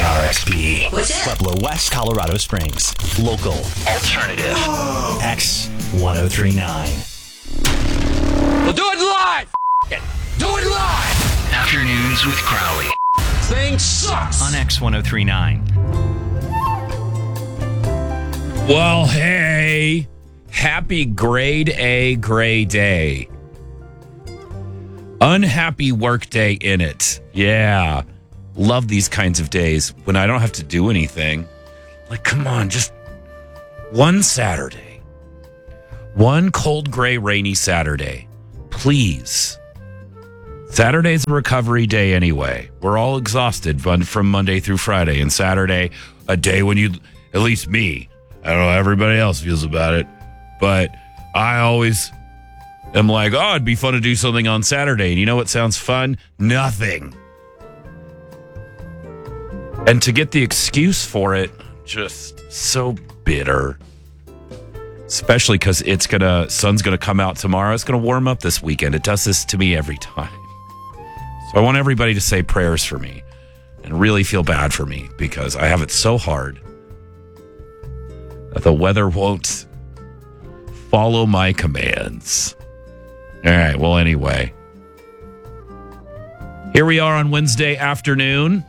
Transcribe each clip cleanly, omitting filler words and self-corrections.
KRXP. What's that? Pueblo West, Colorado Springs. Local. Alternative. X1039. We'll do it live. Do it live. Afternoons with Crowley. Thing sucks. On X1039. Well, hey. Happy grade A gray day. Unhappy work day in it. Yeah. Love these kinds of days when I don't have to do anything. Like, come on, just one Saturday. One cold, gray, rainy Saturday. Please. Saturday's a recovery day anyway. We're all exhausted from Monday through Friday. And Saturday, a day when you, at least me, I don't know how everybody else feels about it, but I always am like, oh, it'd be fun to do something on Saturday. And you know what sounds fun? Nothing. And to get the excuse for it, just so bitter. Especially because sun's gonna come out tomorrow. It's gonna warm up this weekend. It does this to me every time. So I want everybody to say prayers for me and really feel bad for me because I have it so hard that the weather won't follow my commands. All right, well, anyway. Here we are on Wednesday afternoon.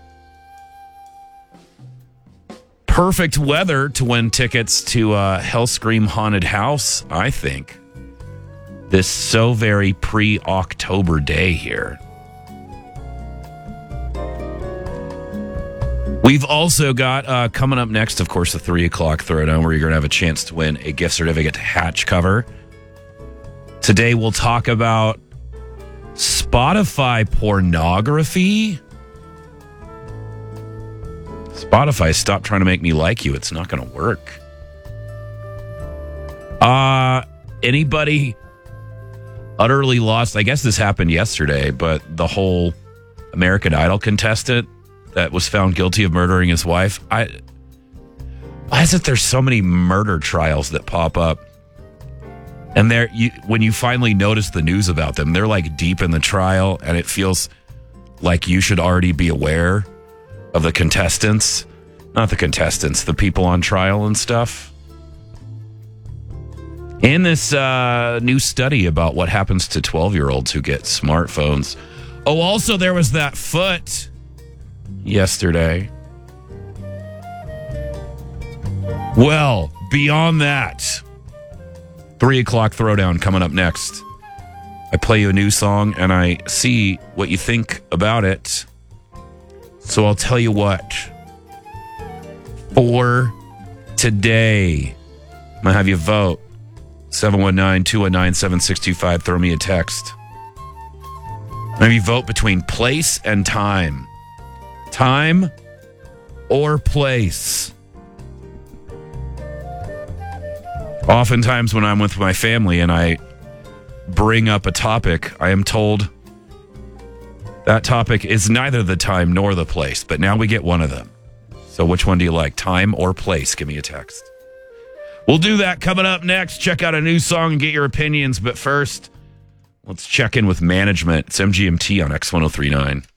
Perfect weather to win tickets to Hellscream Haunted House, I think. This so very pre-October day here. We've also got coming up next, of course, the 3 o'clock throwdown where you're going to have a chance to win a gift certificate to Hatch Cover. Today we'll talk about Spotify pornography. Spotify, stop trying to make me like you. It's not going to work. Anybody utterly lost? I guess this happened yesterday, but the whole American Idol contestant that was found guilty of murdering his wife. Why is it there's so many murder trials that pop up? And when you finally notice the news about them, they're like deep in the trial, and it feels like you should already be aware of the contestants. Not the contestants, the people on trial and stuff. In this new study about what happens to 12-year-olds who get smartphones. Oh, also there was that foot yesterday. Well, beyond that, 3 o'clock throwdown coming up next. I play you a new song and I see what you think about it. So I'll tell you what. For today, I'm going to have you vote. 719-219-7625. Throw me a text. Maybe vote between place and time. Time or place. Oftentimes when I'm with my family and I bring up a topic, I am told that topic is neither the time nor the place, but now we get one of them. So which one do you like, time or place? Give me a text. We'll do that coming up next. Check out a new song and get your opinions. But first, let's check in with management. It's MGMT on X1039.